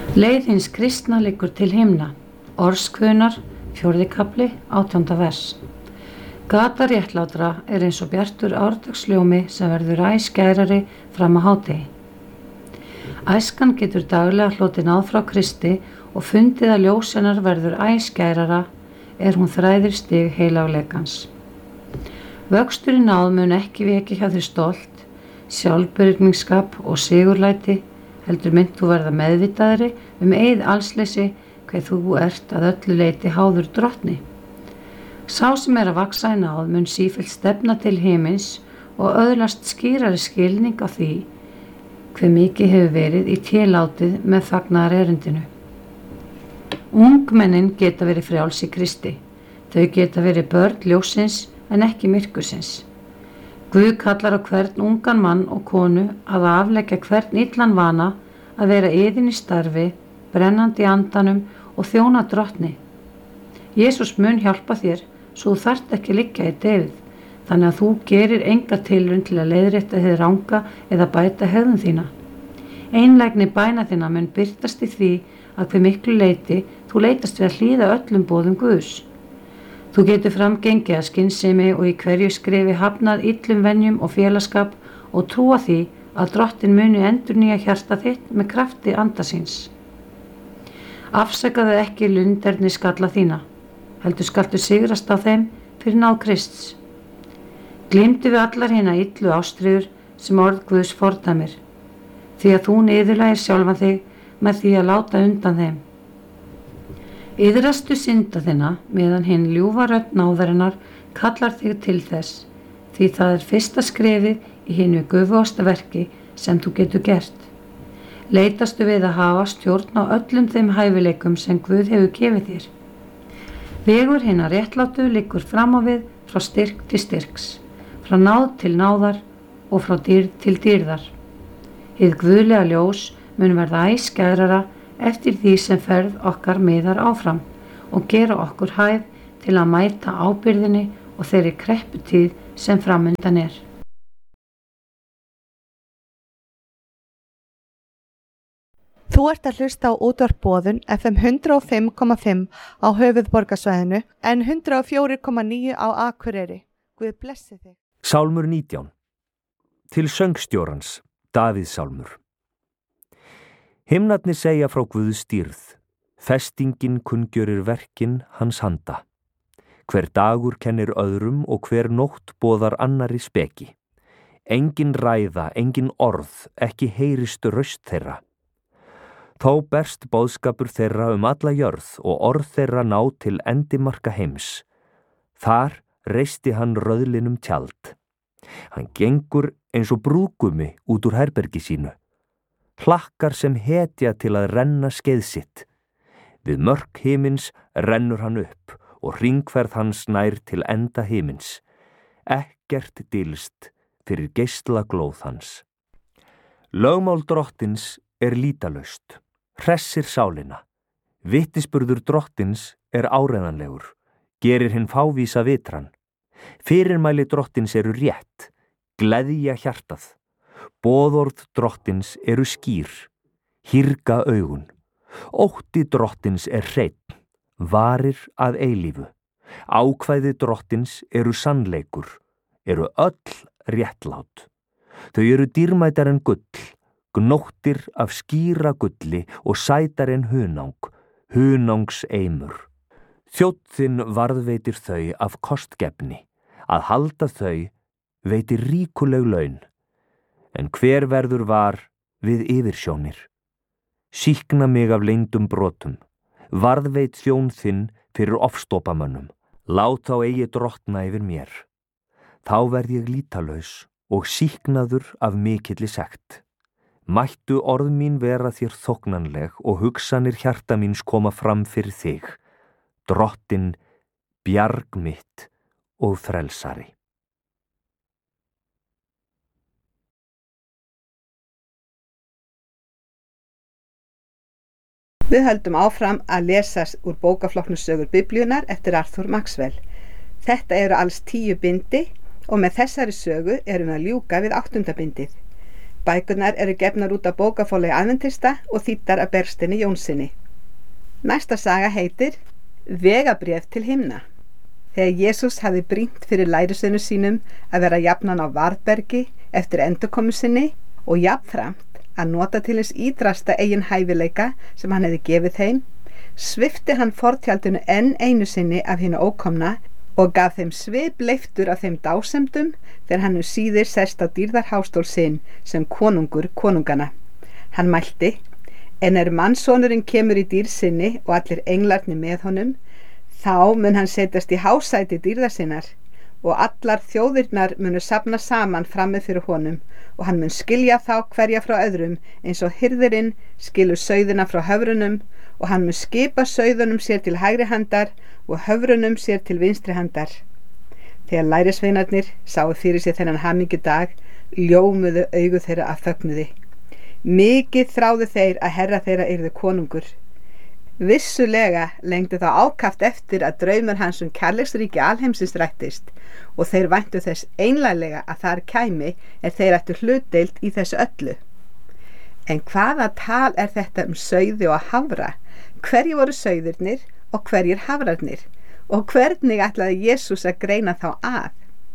Leið hins kristna liggur til himna. Orðskvuðunnar, 4. kafli, 18. vers. Gata réttlátra eins og bjartur árdagsljómi sem verður æ skærari fram að hádegi. Æskan getur daglega hlotið náð frá Kristi og fundið að ljós hennar verður æ skærara hún þræðir stig heilagleikans. Vöxtur í náð mun ekki vekja hjá þér stolt, sjálfbörgningsskap og sigurlæti, heldur mynd þú verða meðvitaðri eið allsleysi hver þú ert að öllu leyti háður drottni. Sá sem að vaxa í náð mun sífellt stefna til himins og öðlast skýrari skilning á því hve mikið hefur verið í télátið með fagnaðarerindinu. Ungmennin geta verið frjáls í Kristi. Þau geta verið börn ljóssins en ekki myrkursins. Guð kallar á hvern ungan mann og konu að afleggja hvern illan vana að vera iðin í starfi, brennandi í andanum og þjóna drottni. Jesús mun hjálpa þér svo þú þarft ekki liggja í deyfð, þannig að þú gerir enga tilraun til að leiðrétta hið ranga eða bæta hegðun þína. Einlægni bæna þína mun birtast í því að hve miklu leyti þú leitast við að hlýða öllum boðum Guðs. Þú getur framgengið að skynsemi og í hverju skrefi hafnað illum venjum og félaskap og trúa því að drottin muni endurnýja hjarta þitt með krafti anda síns. Afsakaðu ekki lunderni skalla þína, heldur skaltu sigrast á þeim fyrir náð Krists. Gleymdu við allar hina illu ástríður sem orð Guðs fordæmir, því að þú niðurlægir sjálfan þig með því að láta undan þeim. Iðrastu synda þinna meðan hinn ljúfa rödd náðarinnar kallar þig til þess, því það er fyrsta skrefið í hinu göfugasta verki sem þú getur gert. Leitastu við að hafa stjórn á öllum þeim hæfileikum sem Guð hefur gefið þér. Vegur hinna réttlátu liggur fram á við frá styrk til styrks, frá náð til náðar og frá dýrð til dýrðar. Hið guðlega ljós mun verða æ skærara eftir því sem ferð okkar miðar áfram og gera okkur hæf til að mæta ábyrgðinni og þeirri krepputíð sem framundan er. Þú ert að hlusta á útvarp Boðun FM 105,5 á höfuðborgarsvæðinu en 104,9 á Akureyri. Guð blessi þig. Sálmur 19. Til söngstjórans, Davíðs sálmur. Himnarnir segja frá Guðs dýrð, festingin kunngjörir verkin hans handa. Hver dagur kennir öðrum og hver nótt boðar annari speki. Engin ræða, engin orð, ekki heyrist röst þeirra. Þó berst boðskapur þeirra alla jörð og orð þeirra ná til endimarka heims. Þar reisti hann rauðlinum tjald. Hann gengur eins og brúðgumi út úr herbergi sínu. Hlakkar sem hetja til að renna skeið sitt. Við mörk himins rennur hann upp og hringferð hans nær til enda himins. Ekkert dylst fyrir geisla glóð hans. Lögmál drottins lítalaust, hressir sálina. Vitnisburður drottins áreiðanlegur, gerir hinn fávísa vitran. Fyrirmæli drottins rétt, gleðja hjartað. Boðorð drottins skýr, hírga augun. Ótti drottins hreinn, varir að eilífu. Ákvæði drottins sannleikur, öll réttlát. Þau dýrmætar en gull, gnóttir af skýra gulli og sætar en hunang, hunangs eimur. Þjónn þinn varðveitir þau af kostgefni, að halda þau veitir ríkuleg laun. En hver verður var við yfirsjónir? Sýkna mig af leyndum brotum, varðveit þjón þinn fyrir ofstopamönnum, lát þá eigi drottna yfir mér. Þá verð ég lítalaus og sýknaður af mikilli sekt. Mættu orð mín vera þér þóknanleg og hugsanir hjarta míns koma fram fyrir þig, Drottin, bjarg mitt og frelsari. Við höldum áfram að lesa úr bókaflokknum Sögur Biblíunnar eftir Arthur Maxwell. Þetta alls 10 bindi og með þessari sögu við að ljúka við 8. bindið. Bækurnar eru gefnar út af bókaforlagi Adventista og þýddar af Bergsteini Jónssyni. Næsta saga heitir Vegabréf til himna. Þegar Jesús hafði brýnt fyrir lærisveinum sínum að vera jafnan á varðbergi eftir endurkomu sinni og jafnframt að nota til hins ídrasta eigin hæfileika sem hann hefði gefið þeim, svipti hann fortjaldinu enn einu sinni af hinu ókomna og gaf þeim svipleiftur af þeim dásemdum þegar hann síðir sest á dýrðarhástól sinn sem konungur konungana. Hann mælti: En mannssonurinn kemur í dýrð sinni og allir englarnir með honum, þá mun hann setjast í hásæti dýrðar sinnar og allar þjóðirnar munu safna saman frammi fyrir honum og hann mun skilja þá hverja frá öðrum eins og hirðirinn skilur sauðina frá höfrunum og hann mun skipa sauðunum sér til hægri handar og höfrunum sér til vinstri handar. Þegar lærisveinarnir sáu fyrir sér þennan hamingjudag, ljómuðu augu þeirra af fögnuði. Mikið þráðu þeir að herra þeirra yrði konungur. Vissulega lengdi þá ákaft eftir að draumur hans kærleiksríki alheimsins rættist og þeir væntu þess einlæglega að þar kæmi þeir ættu hlutdeild í þessu öllu. En hvaða tal þetta sauði og hafra? Hverjir voru sauðirnir og hverjir hafrarnir? Og hvernig ætlaði Jesús að greina þá að?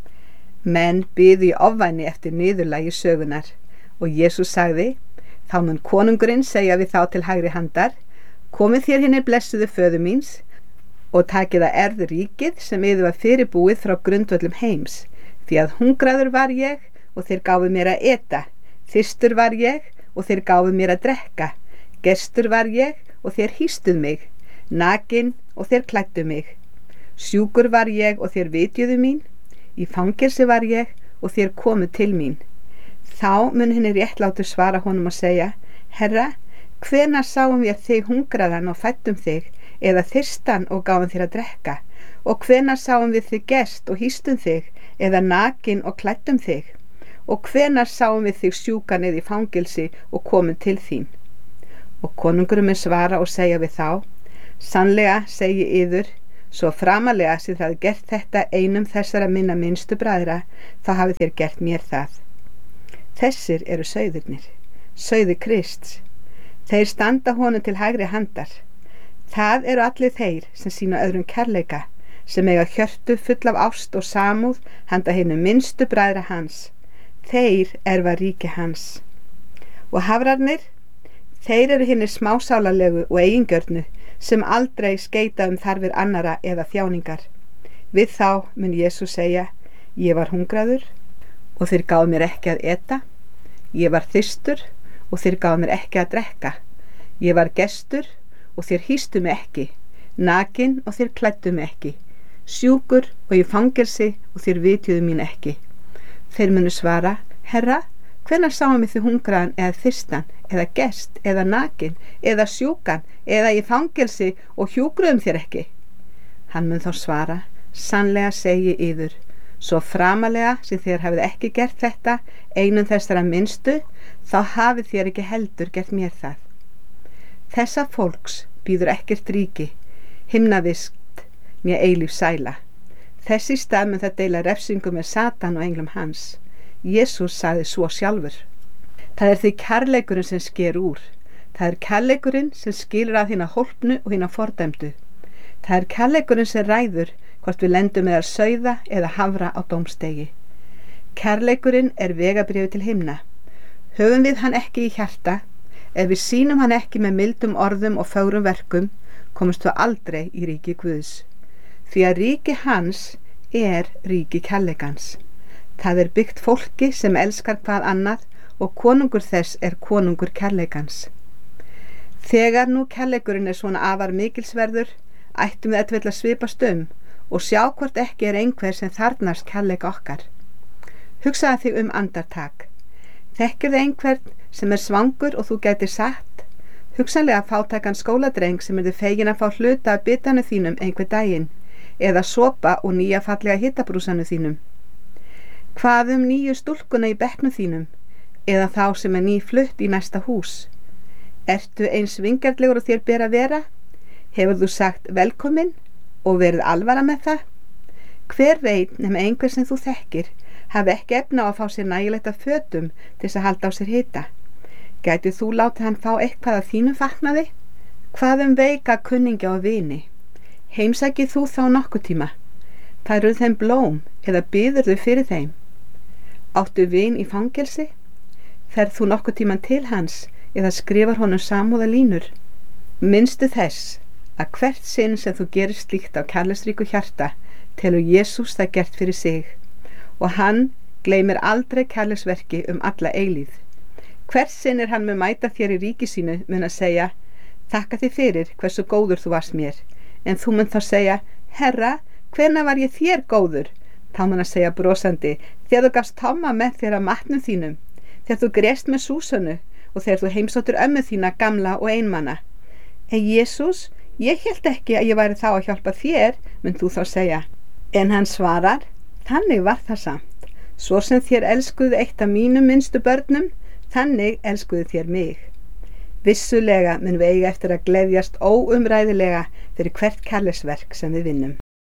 Menn biðu í ofvæni eftir niðurlagi sögunar og Jesús sagði: Þá mun konungurinn segja við þá til hægri handar: Komið þér hinir blessuðu föður míns og takið að erðu ríkið sem yður var fyrirbúið frá grundvöllum heims, því að hungraður var ég og þeir gáfu mér að eta, þyrstur var ég og þeir gáfu mér að drekka, gestur var ég og þeir hýstuð mig, nakinn og þeir klæddu mig, sjúkur var ég og þeir vitjuðu mín, í fangelsi var ég og þeir komu til mín. Þá mun hinir réttlátu svara honum og segja: Herra, hvenær sáum við þig hungraðan og fæddum þig, eða þyrstan og gáfum þér að drekka? Og hvenær sáum við þig gest og hýstum þig, eða nakinn og klæddum þig? Og hvenær sáum við þig sjúkan eða í fangelsi og komum til þín? Og konungurum mun svara og segja við þá: Sannlega segi yður, svo framalega sem það gert þetta einum þessara minna minnstu bræðra, þá hafið þér gert mér það. Þessir eru sauðirnir, sauði Krists. Þeir standa honum til hægri handar. Það eru allir þeir sem sýna öðrum kærleika, sem eiga hjörtu full af ást og samúð handa hinu minnstu bræðra hans. Þeir erfa ríki hans. Og hafrarnir, þeir eru hinir smásálarlegu og eigingjörnu sem aldrei skeita þarfir annara eða þjáningar. Við þá mun Jesús segja: Ég var hungraður og þeir gáfu mér ekki að eta. Ég var þyrstur og þeir gáfu mér ekki að drekka. Ég var gestur og þeir hýstu mig ekki, nakinn og þeir klæddu mig ekki, sjúkur og í fangelsi og þeir vitjuðu mín ekki. Þeir munu svara: Herra, hvenær sáum við þig hungraðan eða þyrstan, eða gest, eða nakinn, eða sjúkan, eða í fangelsi og hjúkruðum þér ekki? Hann mun þá svara: Sannlega segi yður, svo framalega sem þér hafið ekki gert þetta einum þessara minnstu, þá hafið þér ekki heldur gert mér það. Þessa fólks býður ekkert ríki, himnavist né eilíf sæla. Þess í stað mun það deila refsingu með Satan og englum hans. Jesús sagði svo sjálfur: Það því kærleikurinn sem sker úr. Það kærleikurinn sem skilur af hina hólpnu og hina fordæmdu. Það kærleikurinn sem ræður hvort við lendum meðal sauða eða hafra á dómstegi. Kærleikurinn vegabréfið til himna. Höfum við hann ekki í hjarta, ef við sýnum hann ekki með mildum orðum og fögrum verkum, komumst við aldrei í ríki Guðs. Því að ríki hans ríki kærleikans. Það byggt fólki sem elskar hvað annað og konungur þess konungur kærleikans. Þegar nú kærleikurinn svona afar mikilsverður, ættum við að svipast og sjá hvort ekki einhver sem þarnast kærleika okkar. Hugsaðu þig andartak. Þekkir þið einhvern sem svangur og þú gætir sagt: Hugsanlega fátækan skóladreng sem þið fegin að fá hluta af bitanu þínum einhver daginn, eða sopa og nýja fallega hitabrúsanu þínum. Hvað nýju stúlkuna í bekknum þínum, eða þá sem nýflutt í næsta hús? Ertu eins vingjarnlegur og þér ber að vera? Hefur þú sagt velkomin og verið alvara með það? Hver veit nema einhver sem þú þekkir hafi ekki efna á að fá sér nægilegt af fötum til þess að halda á sér hita. Gætið þú látið hann fá eitthvað af þínum fatnaði? Hvað veika kunningja og vini? Heimsækið þú þá nokkuð tíma? Færðu þeim blóm eða biðurðu fyrir þeim? Áttu vin í fangelsi? Ferð þú nokkuð tíman til hans eða skrifar honum samúðarlínur? Minnstu þess að hvert sinn sem þú gerir slíkt á kærleiksríku hjarta telur Jesús það gert fyrir sig og hann gleymir aldrei kærleiksverki alla eilíð. Hvert sinn hann mun mæta þér í ríki sínu mun að segja: þakka þér fyrir hversu góður þú varst mér, en þú mun þá segja: Herra, hvenær var ég þér góður? Þá mun að segja brosandi: þegar þú gafst Tomma með þér af matnum þínum, þegar þú grést með Súsanu og þegar þú heimsóttir ömmu þína gamla og einmana. En Jesús, ég hélt ekki að ég væri þá að hjálpa þér, mun þú þá segja. En hann svarar: þannig var það samt. Svo sem þér elskuðu eitt af mínum minnstu börnum, þannig elskuðu þér mig. Vissulega mun við eiga eftir að gleðjast óumræðilega fyrir hvert kærleiksverk sem við vinnum.